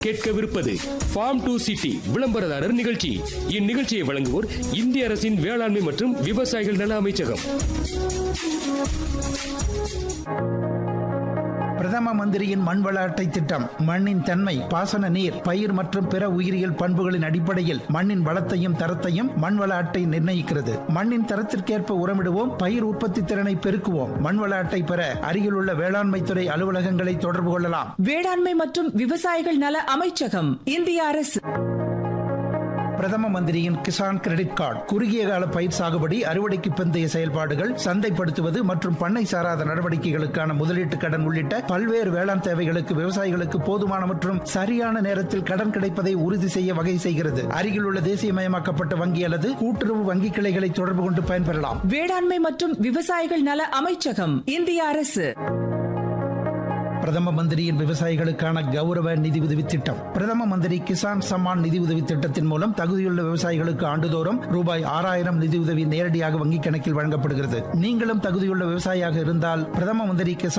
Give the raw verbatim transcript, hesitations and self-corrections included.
கேட்கவிருப்பது form to city விளம்பரதாரர் நிகழ்ச்சி. இந்நிகழ்ச்சியை வழங்குவோர் இந்திய அரசின் வேளாண்மை மற்றும் விவசாயிகள் நல அமைச்சகம். பிரதம மந்திரியின் மண்வள அட்டை திட்டம் மண்ணின் தன்மை, பாசன நீர், பயிர் மற்றும் பிற உயிரியல் பண்புகளின் அடிப்படையில் மண்ணின் வளத்தையும் தரத்தையும் மண்வள அட்டை நிர்ணயிக்கிறது. மண்ணின் தரத்திற்கேற்ப உரமிடுவோம், பயிர் உற்பத்தி திறனை பெருக்குவோம். மண்வள அட்டை பெற அருகில் உள்ள வேளாண்மை துறை அலுவலகங்களை தொடர்பு கொள்ளலாம். வேளாண்மை மற்றும் விவசாயிகள் நல அமைச்சகம், இந்திய அரசு. பிரதம மந்திரியின் கிசான் கிரெடிட் கார்டு குறுகிய கால பயிர் சாகுபடி, அறுவடைக்கு பிந்தைய செயல்பாடுகள், சந்தைப்படுத்துவது மற்றும் பண்ணை சாராத நடவடிக்கைகளுக்கான முதலீட்டு கடன் உள்ளிட்ட பல்வேறு வேளாண் தேவைகளுக்கு விவசாயிகளுக்கு போதுமான மற்றும் சரியான நேரத்தில் கடன் கிடைப்பதை உறுதி செய்ய வகை செய்கிறது. அருகில் உள்ள தேசியமயமாக்கப்பட்ட வங்கி அல்லது கூட்டுறவு வங்கி கிளைகளை தொடர்பு கொண்டு பயன்பெறலாம். வேளாண்மை மற்றும் விவசாயிகள் நல அமைச்சகம், இந்திய அரசு. பிரதம மந்திரியின் விவசாயிகளுக்கான கௌரவ நிதி உதவி திட்டம். பிரதம மந்திரி கிசான் சம்மான் நிதி உதவி திட்டத்தின் மூலம் தகுதியுள்ள விவசாயிகளுக்கு ஆண்டுதோறும் ரூபாய் ஆறாயிரம் நிதி உதவி நேரடியாக வங்கிக் கணக்கில் வழங்கப்படுகிறது. நீங்களும் தகுதியுள்ள விவசாயியாக இருந்தால் பிரதம மந்திரி கிசான்